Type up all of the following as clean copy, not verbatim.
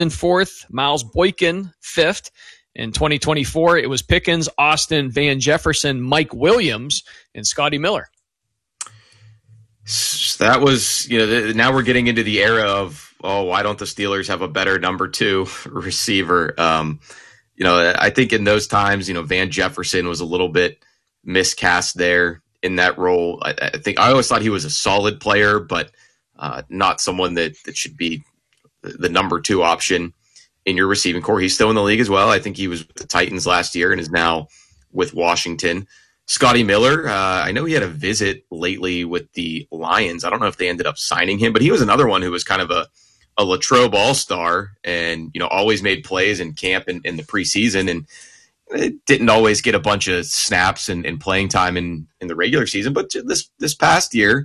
fourth, Miles Boykin fifth. In 2024, it was Pickens, Austin, Van Jefferson, Mike Williams, and Scotty Miller. That was, now we're getting into the era of, why don't the Steelers have a better number two receiver? I think in those times, Van Jefferson was a little bit miscast there in that role. I always thought he was a solid player, but not someone that should be the number two option in your receiving core. He's still in the league as well. I think he was with the Titans last year and is now with Washington. Scotty Miller, I know he had a visit lately with the Lions. I don't know if they ended up signing him, but he was another one who was kind of a Latrobe all-star and, always made plays in camp and in the preseason, and it didn't always get a bunch of snaps and playing time in the regular season. But this past year,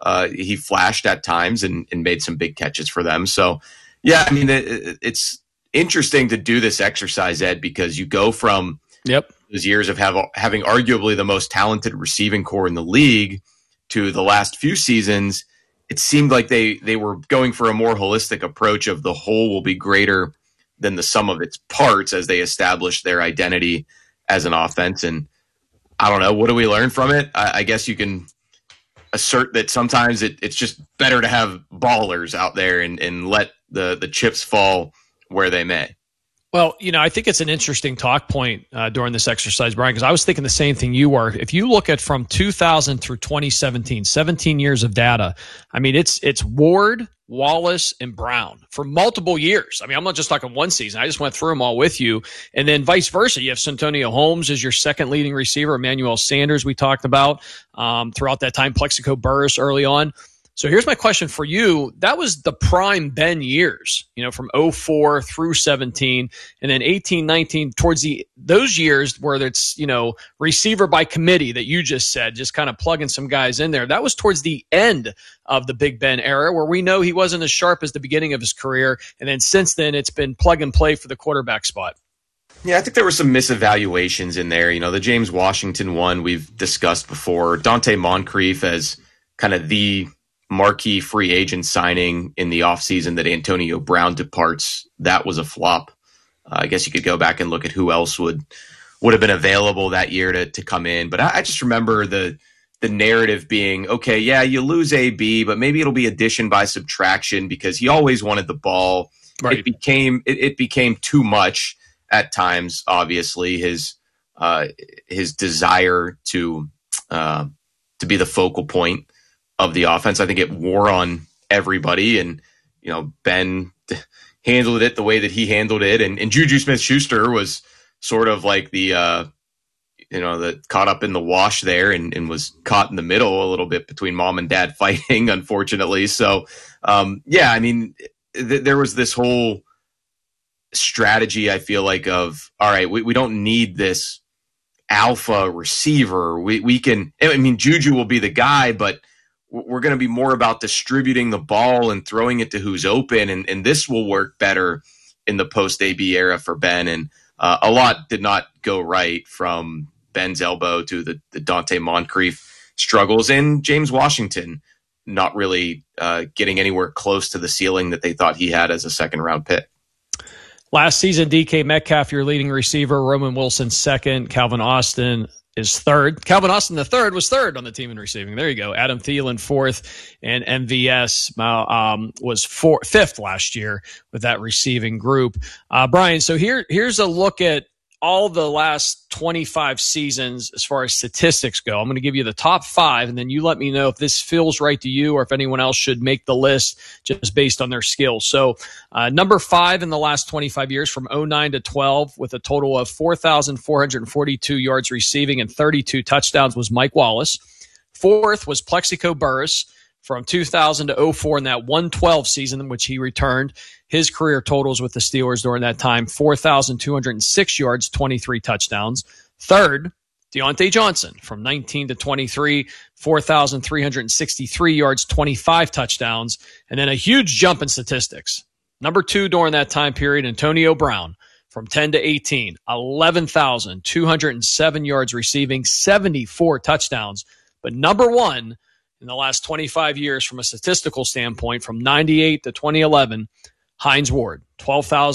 he flashed at times and made some big catches for them. So, yeah, I mean, it's interesting to do this exercise, Ed, because you go from those years of having arguably the most talented receiving core in the league to the last few seasons. It seemed like they were going for a more holistic approach of the whole will be greater than the sum of its parts as they establish their identity as an offense. And I don't know, what do we learn from it? I guess you can assert that sometimes it's just better to have ballers out there and let the chips fall where they may. Well, I think it's an interesting talk point during this exercise, Brian, because I was thinking the same thing you were. If you look at from 2000 through 2017, 17 years of data, I mean, it's Ward, Wallace, and Brown for multiple years. I mean, I'm not just talking one season. I just went through them all with you. And then vice versa. You have Santonio Holmes as your second leading receiver, Emmanuel Sanders we talked about throughout that time, Plexico Burress early on. So here's my question for you. That was the prime Ben years, from 04 through 17, and then 18, 19, towards those years where it's, receiver by committee that you just said, just kind of plugging some guys in there. That was towards the end of the Big Ben era, where we know he wasn't as sharp as the beginning of his career. And then since then, it's been plug and play for the quarterback spot. Yeah, I think there were some misevaluations in there. The James Washington one we've discussed before. Dante Moncrief as kind of the marquee free agent signing in the offseason that Antonio Brown departs. That was a flop. I guess you could go back and look at who else would have been available that year to come in. But I just remember the narrative being, okay, yeah, you lose AB, but maybe it'll be addition by subtraction because he always wanted the ball. Right. It became too much at times, obviously, his desire to be the focal point of the offense. I think it wore on everybody, and Ben handled it the way that he handled it, and Juju Smith-Schuster was sort of like the caught up in the wash there and was caught in the middle a little bit between mom and dad fighting, unfortunately. So there was this whole strategy, I feel like, of all right, we don't need this alpha receiver. We can, Juju will be the guy, but we're going to be more about distributing the ball and throwing it to who's open. And this will work better in the post-AB era for Ben. And a lot did not go right, from Ben's elbow to the Dante Moncrief struggles, and James Washington not really getting anywhere close to the ceiling that they thought he had as a second-round pick. Last season, DK Metcalf, your leading receiver, Roman Wilson second, Calvin Austin is third. Calvin Austin, the third, was third on the team in receiving. There you go. Adam Thielen, fourth, and MVS was fifth last year with that receiving group. Brian, so here's a look at all the last 25 seasons as far as statistics go. I'm going to give you the top 5, and then you let me know if this feels right to you or if anyone else should make the list just based on their skills. So number 5 in the last 25 years, from 09 to 12, with a total of 4,442 yards receiving and 32 touchdowns, was Mike Wallace. Fourth was Plexico Burress from 2000 to 04 in that 112 season in which he returned. His career totals with the Steelers during that time, 4,206 yards, 23 touchdowns. Third, Deontay Johnson from 19 to 23, 4,363 yards, 25 touchdowns, and then a huge jump in statistics. Number 2 during that time period, Antonio Brown from 10 to 18, 11,207 yards receiving, 74 touchdowns. But number 1 in the last 25 years from a statistical standpoint, from 98 to 2011, Hines Ward, 12,000.